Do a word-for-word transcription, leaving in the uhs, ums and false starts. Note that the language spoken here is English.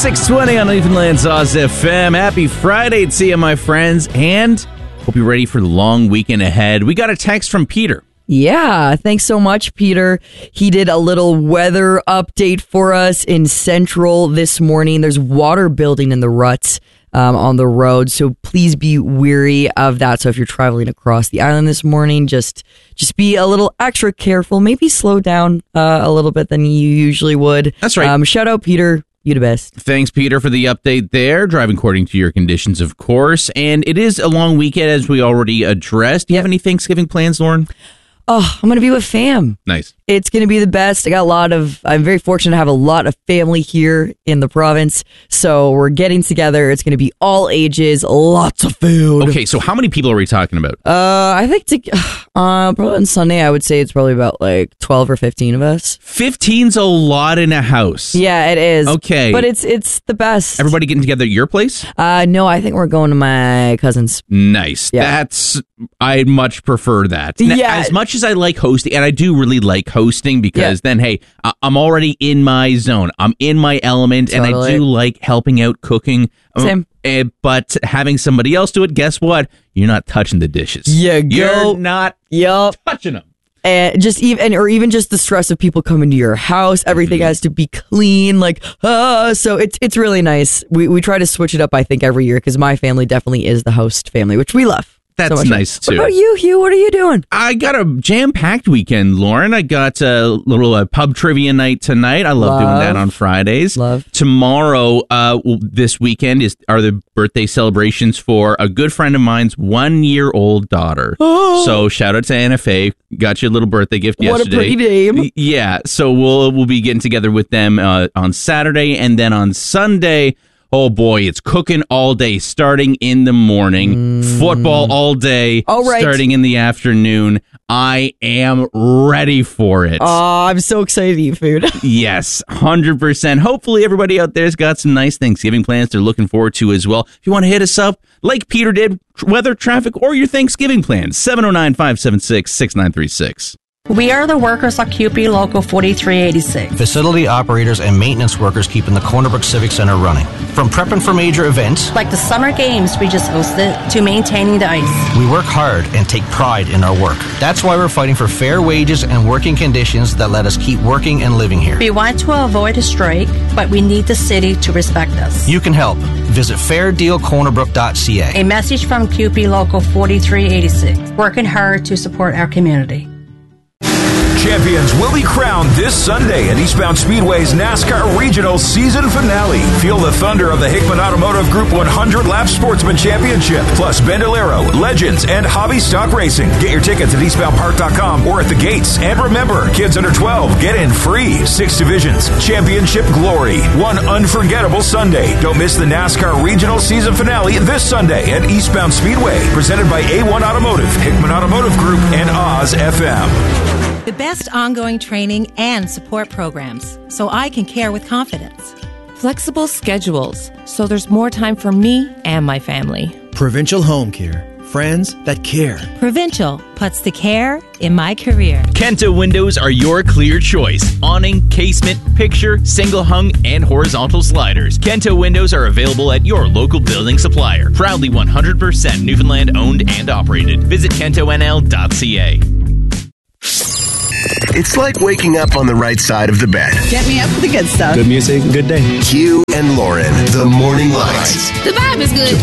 six twenty on Newfoundland's Oz F M. Happy Friday to you, my friends, and hope you're ready for the long weekend ahead. We got a text from Peter. Yeah, thanks so much, Peter. He did a little weather update for us in Central this morning. There's water building in the ruts um, on the road, so please be wary of that. So if you're traveling across the island this morning, just just be a little extra careful. Maybe slow down uh, a little bit than you usually would. That's right. Um, shout out, Peter. You the best. Thanks, Peter, for the update there. Driving according to your conditions, of course. And it is a long weekend, as we already addressed. Do you have any Thanksgiving plans, Lauren? Oh, I'm going to be with fam. Nice. It's going to be the best. I got a lot of, I'm very fortunate to have a lot of family here in the province. So we're getting together. It's going to be all ages, lots of food. Okay, so how many people are we talking about? Uh, I think to, uh, probably on Sunday, I would say it's probably about like twelve or fifteen of us. fifteen's a lot in a house. Yeah, it is. Okay. But it's it's the best. Everybody getting together at your place? Uh, no, I think we're going to my cousin's. Nice. Yeah. That's, I much prefer that. Now, Yeah. as much as I like hosting, and I do really like hosting because Yeah. then, hey, I- I'm already in my zone. I'm in my element, and I Totally. do like helping out cooking. Same. Uh, but having somebody else do it, guess what? You're not touching the dishes. Yeah, go. You're not Yup. touching them. And just even, or even just the stress of people coming to your house, everything has to be clean. Like, ah, so it's it's really nice. We we try to switch it up, I think, every year because my family definitely is the host family, which we love. That's so much nice, fun. too. What about you, Hugh? What are you doing? I got a jam-packed weekend, Lauren. I got a little uh, pub trivia night tonight. I love, Love. doing that on Fridays. Love. Tomorrow, uh, well, this weekend, is are the birthday celebrations for a good friend of mine's one-year-old daughter. So shout out to N F A. Got you a little birthday gift What a yesterday. pretty name. Y- Yeah, so we'll we'll be getting together with them uh, on Saturday, and then on Sunday. Oh boy, it's cooking all day, starting in the morning. Football all day, All right. starting in the afternoon. I am ready for it. Oh, I'm so excited to eat food. Yes, one hundred percent. Hopefully everybody out there's got some nice Thanksgiving plans they're looking forward to as well. If you want to hit us up, like Peter did, tr- weather, traffic, or your Thanksgiving plans, seven oh nine, five seven six, six nine three six. We are the workers at C U P Local forty-three eighty-six. Facility operators and maintenance workers keeping the Corner Brook Civic Center running. From prepping for major events, Like the summer games we just hosted, to maintaining the ice. we work hard and take pride in our work. That's why we're fighting for fair wages and working conditions that let us keep working and living here. We want to avoid a strike, but we need the city to respect us. You can help. Visit fair deal corner brook dot c a. A message from C U P Local forty-three eighty-six, working hard to support our community. Champions will be crowned this Sunday at Eastbound Speedway's NASCAR Regional Season Finale. Feel the thunder of the Hickman Automotive Group one hundred Lap Sportsman Championship, plus Bandolero, Legends, and Hobby Stock Racing. Get your tickets at eastbound park dot com or at the gates. And remember, kids under twelve get in free. Six divisions, championship glory, one unforgettable Sunday. Don't miss the NASCAR Regional Season Finale this Sunday at Eastbound Speedway. Presented by A one Automotive, Hickman Automotive Group, and Oz F M. The best ongoing training and support programs so I can care with confidence. Flexible schedules so there's more time for me and my family. Provincial Home Care. Friends that care. Provincial puts the care in my career. Kenta windows are your clear choice. Awning, casement, picture, single hung, and horizontal sliders. Kenta windows are available at your local building supplier. Proudly one hundred percent Newfoundland owned and operated. Visit kento n l dot c a. It's like waking up on the right side of the bed. Get me up with the good stuff. Good music, good day. Hugh and Lauren, the morning lights. The vibe is good.